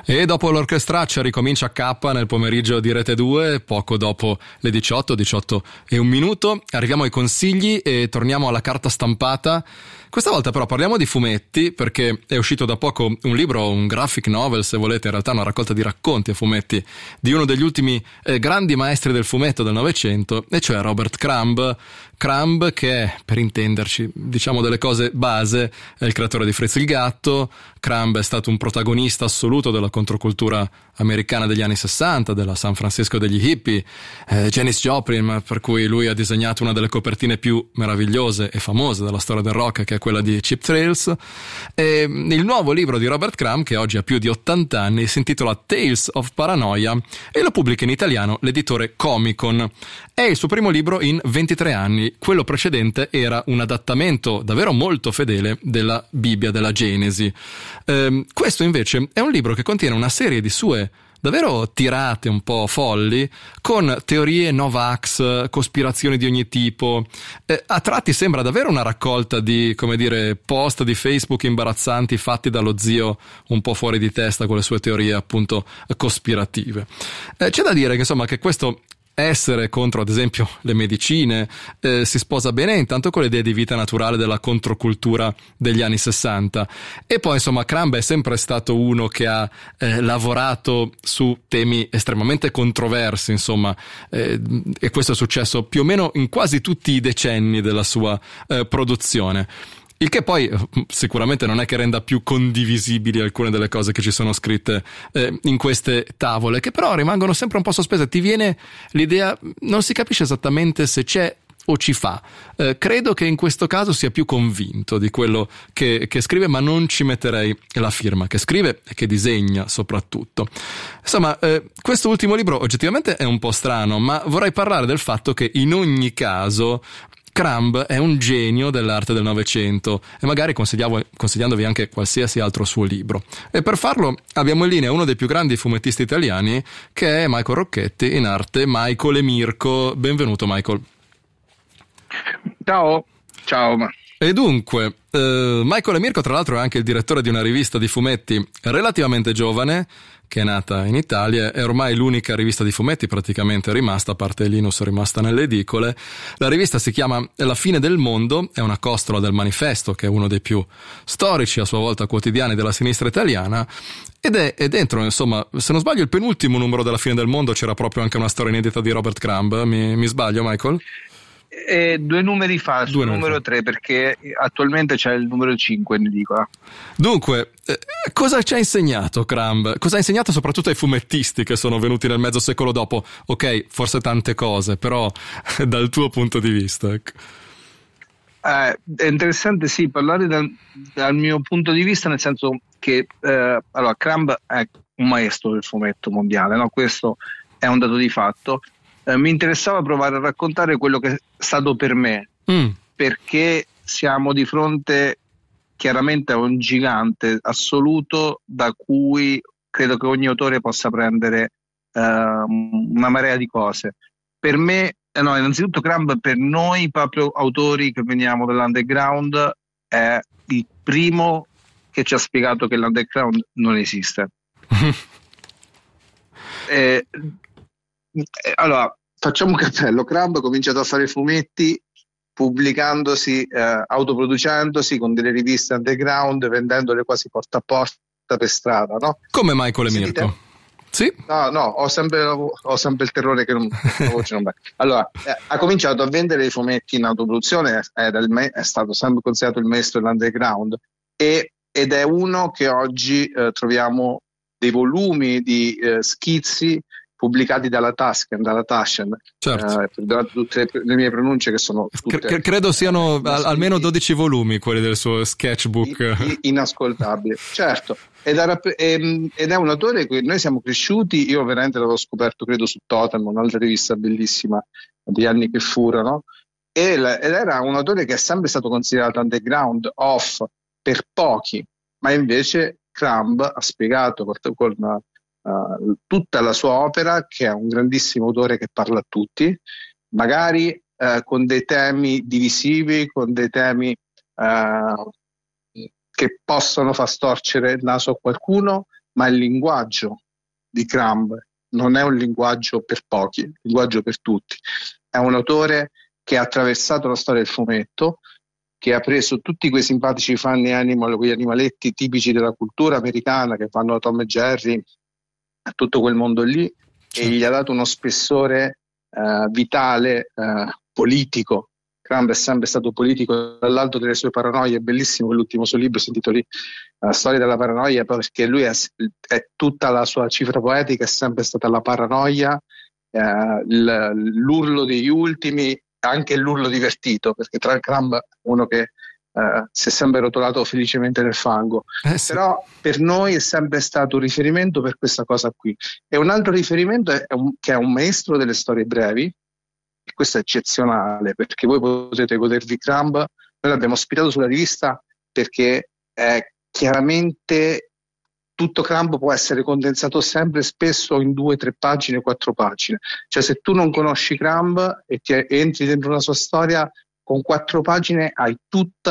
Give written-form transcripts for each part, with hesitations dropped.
E dopo l'orchestraccia ricomincia a K nel pomeriggio di Rete 2, poco dopo le 18 e un minuto. Arriviamo ai consigli e torniamo alla carta stampata. Questa volta però parliamo di fumetti, perché è uscito da poco un libro, un graphic novel se volete, in realtà una raccolta di racconti a fumetti di uno degli ultimi grandi maestri del fumetto del Novecento, e cioè Robert Crumb. Crumb, che è, per intenderci, diciamo delle cose base, è il creatore di Fritz il gatto. Crumb è stato un protagonista assoluto della controcultura americana degli anni 60, della San Francisco degli hippie, Janis Joplin, per cui lui ha disegnato una delle copertine più meravigliose e famose della storia del rock, che è quella di Cheap Thrills. E il nuovo libro di Robert Crumb, che oggi ha più di 80 anni, si intitola Tales of Paranoia e lo pubblica in italiano l'editore Comicon. È il suo primo libro in 23 anni. Quello precedente era un adattamento davvero molto fedele della Bibbia, della Genesi. Questo invece è un libro che contiene una serie di sue davvero tirate un po' folli, con teorie Novax, cospirazioni di ogni tipo. A tratti sembra davvero una raccolta di, come dire, post di Facebook imbarazzanti fatti dallo zio un po' fuori di testa con le sue teorie appunto cospirative. C'è da dire che insomma che questo essere contro ad esempio le medicine si sposa bene intanto con le idee di vita naturale della controcultura degli anni 60, e poi insomma Crumb è sempre stato uno che ha lavorato su temi estremamente controversi, insomma, e questo è successo più o meno in quasi tutti i decenni della sua produzione. Il che poi sicuramente non è che renda più condivisibili alcune delle cose che ci sono scritte in queste tavole, che però rimangono sempre un po' sospese. Ti viene l'idea, non si capisce esattamente se c'è o ci fa. Credo che in questo caso sia più convinto di quello che scrive, ma non ci metterei la firma. Che scrive e che disegna soprattutto. Insomma, questo ultimo libro oggettivamente è un po' strano, ma vorrei parlare del fatto che in ogni caso Crumb è un genio dell'arte del Novecento, e magari consigliandovi anche qualsiasi altro suo libro. E per farlo abbiamo in linea uno dei più grandi fumettisti italiani, che è Michael Rocchetti, in arte Michael e Mirko. Benvenuto Michael. Ciao. E dunque, Michael e Mirko tra l'altro è anche il direttore di una rivista di fumetti relativamente giovane, che è nata in Italia, è ormai l'unica rivista di fumetti praticamente rimasta, a parte Linus rimasta nelle edicole. La rivista si chiama La fine del mondo, è una costola del Manifesto, che è uno dei più storici, a sua volta quotidiani della sinistra italiana, ed è dentro, insomma, se non sbaglio il penultimo numero della fine del mondo c'era proprio anche una storia inedita di Robert Crumb. Mi sbaglio Michael? 2 numeri fa, sul numero 3, perché attualmente c'è il numero 5 in edicola. Dunque, cosa ci ha insegnato Crumb? Cosa ha insegnato soprattutto ai fumettisti che sono venuti nel mezzo secolo dopo? Ok, forse tante cose, però dal tuo punto di vista, ecco. È interessante sì parlare dal mio punto di vista, nel senso che allora Crumb è un maestro del fumetto mondiale, no? Questo è un dato di fatto. Mi interessava provare a raccontare quello che è stato per me, perché siamo di fronte chiaramente a un gigante assoluto da cui credo che ogni autore possa prendere una marea di cose. Per me, innanzitutto Crumb, per noi proprio autori che veniamo dall'underground, è il primo che ci ha spiegato che l'underground non esiste. Allora, facciamo un cappello. Crumb ha cominciato a fare fumetti pubblicandosi, autoproducendosi con delle riviste underground, vendendole quasi porta a porta per strada, no? Come Michael e Mirko. Sì? No, ho sempre il terrore che la voce non va. Allora, ha cominciato a vendere i fumetti in autoproduzione, è stato sempre considerato il maestro dell'underground, ed è uno che oggi troviamo dei volumi di schizzi pubblicati dalla Taschen, certo. Perdonate tutte le mie pronunce che sono tutte credo siano almeno 12 volumi quelli del suo sketchbook inascoltabile, certo, ed è un autore che noi siamo cresciuti. Io veramente l'avevo scoperto credo su Totem, un'altra rivista bellissima degli anni che furono, ed era un autore che è sempre stato considerato underground, off per pochi, ma invece Crumb ha spiegato con tutta la sua opera che è un grandissimo autore che parla a tutti, magari con dei temi divisivi, con dei temi che possono far storcere il naso a qualcuno, ma il linguaggio di Crumb non è un linguaggio per pochi, è un linguaggio per tutti. È un autore che ha attraversato la storia del fumetto, che ha preso tutti quei simpatici funny animal, quegli animaletti tipici della cultura americana che fanno da Tom e Jerry, tutto quel mondo lì, e gli ha dato uno spessore vitale, politico. Crumb è sempre stato politico dall'alto delle sue paranoie. È bellissimo l'ultimo suo libro, si intitola La storia della paranoia, perché lui è tutta la sua cifra poetica è sempre stata la paranoia, l'urlo degli ultimi, anche l'urlo divertito, perché tra Crumb uno che si è sempre rotolato felicemente nel fango, sì. Però per noi è sempre stato un riferimento per questa cosa qui. E un altro riferimento che è un maestro delle storie brevi, e questo è eccezionale, perché voi potete godervi Crumb. Noi l'abbiamo ospitato sulla rivista perché chiaramente tutto Crumb può essere condensato sempre spesso in 2, 3 pagine, 4 pagine. Cioè, se tu non conosci Crumb e entri dentro una sua storia, con 4 pagine hai tutti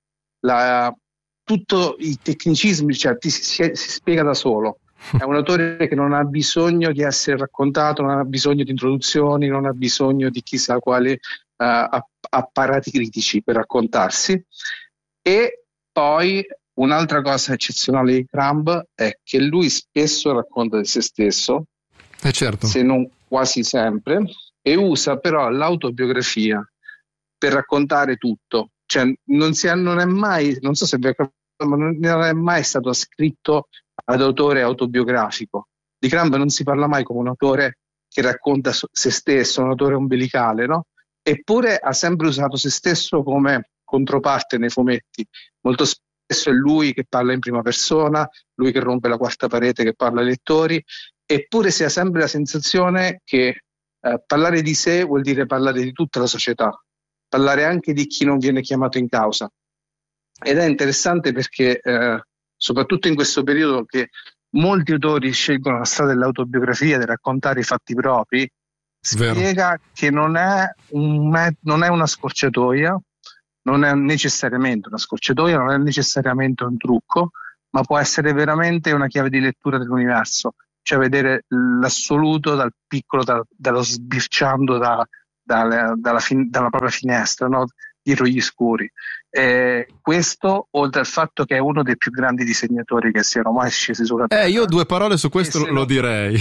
i tecnicismi, cioè si spiega da solo. È un autore che non ha bisogno di essere raccontato, non ha bisogno di introduzioni, non ha bisogno di chissà quali apparati critici per raccontarsi. E poi un'altra cosa eccezionale di Crumb è che lui spesso racconta di se stesso, certo. Se non quasi sempre, e usa però l'autobiografia per raccontare tutto. Cioè non è mai, non so se vi ma non è mai stato scritto ad autore autobiografico. Di Crumb non si parla mai come un autore che racconta se stesso, un autore ombelicale, no? Eppure ha sempre usato se stesso come controparte nei fumetti. Molto spesso è lui che parla in prima persona, lui che rompe la quarta parete, che parla ai lettori, eppure si ha sempre la sensazione che parlare di sé vuol dire parlare di tutta la società, parlare anche di chi non viene chiamato in causa. Ed è interessante perché soprattutto in questo periodo che molti autori scelgono la strada dell'autobiografia, di raccontare i fatti propri, spiega che non è una scorciatoia, non è necessariamente una scorciatoia, non è necessariamente un trucco, ma può essere veramente una chiave di lettura dell'universo, cioè vedere l'assoluto dal piccolo, dallo sbirciando dalla propria finestra, no? Dietro gli scuri. Questo, oltre al fatto che è uno dei più grandi disegnatori che siano mai scesi sulla terra. Io 2 parole su questo lo direi.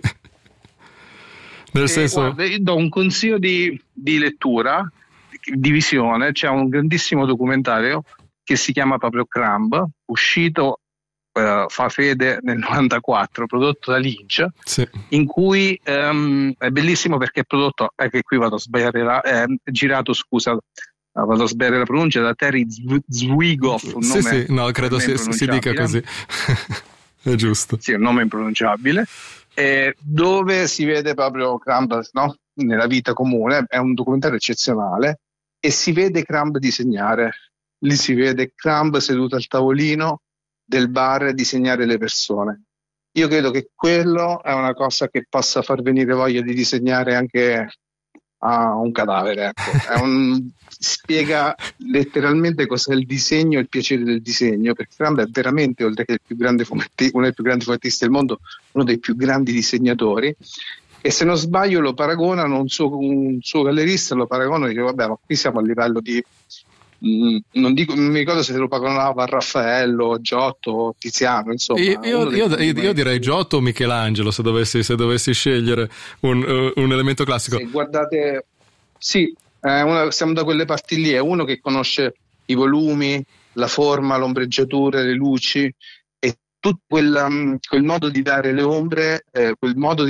Nel senso, guarda, io do un consiglio di lettura, di visione. C'è un grandissimo documentario che si chiama proprio Crumb, uscito fa fede nel 94, prodotto da Lynch, sì. In cui è bellissimo perché è prodotto, che qui vado a sbagliare, è girato, scusa, vado a sbagliare la pronuncia, da Terry Zwigoff, un nome sì, no, credo si dica così. È giusto. Sì, è un nome impronunciabile, dove si vede proprio Crumb, no? Nella vita comune. È un documentario eccezionale e si vede Crumb disegnare. Lì si vede Crumb seduto al tavolino del bar disegnare le persone. Io credo che quello è una cosa che possa far venire voglia di disegnare anche a un cadavere, ecco. Spiega letteralmente cos'è il disegno e il piacere del disegno, perché Crumb è veramente, oltre che uno dei più grandi fumettisti del mondo, uno dei più grandi disegnatori. E se non sbaglio lo paragonano, un suo gallerista lo paragona e dice vabbè, ma qui siamo a livello di non mi ricordo se lo paragonava a Raffaello, Giotto, Tiziano, insomma. Io direi Giotto o Michelangelo, se dovessi scegliere un elemento classico. Se guardate, sì, siamo da quelle parti lì. È uno che conosce i volumi, la forma, l'ombreggiatura, le luci e tutto quel modo di dare le ombre, quel modo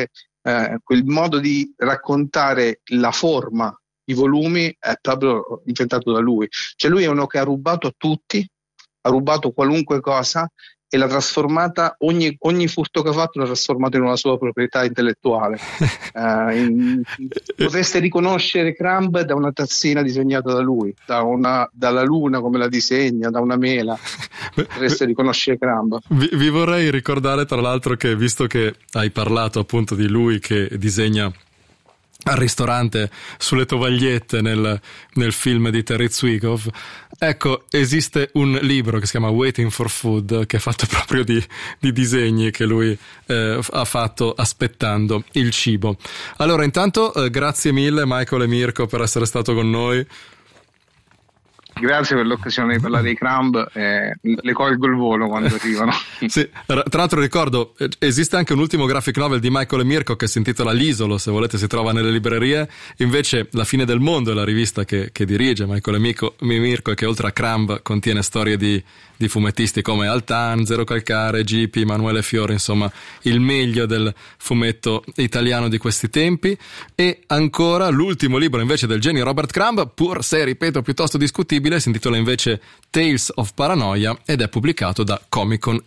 di raccontare la forma. I volumi è proprio inventato da lui. Cioè lui è uno che ha rubato a tutti, ha rubato qualunque cosa e l'ha trasformata, ogni furto che ha fatto l'ha trasformato in una sua proprietà intellettuale. Potreste riconoscere Crumb da una tazzina disegnata da lui, dalla luna come la disegna, da una mela. Potreste riconoscere Crumb. Vi vorrei ricordare tra l'altro che, visto che hai parlato appunto di lui che disegna al ristorante sulle tovagliette nel film di Terry Zwigoff. Ecco, esiste un libro che si chiama Waiting for Food, che è fatto proprio di disegni che lui ha fatto aspettando il cibo. Allora, intanto grazie mille Michael e Mirko per essere stato con noi. Grazie per l'occasione di parlare dei Crumb, le colgo il volo quando arrivano. Sì, tra l'altro ricordo, esiste anche un ultimo graphic novel di Michael e Mirko che si intitola L'Isolo, se volete si trova nelle librerie. Invece La fine del mondo è la rivista che dirige Michael e Mirko e che oltre a Crumb contiene storie di fumettisti come Altan, Zero Calcare, GP, Manuele Fiore, insomma il meglio del fumetto italiano di questi tempi. E ancora l'ultimo libro invece del genio Robert Crumb, pur se ripeto piuttosto discutibile, si intitola invece Tales of Paranoia ed è pubblicato da Comic Con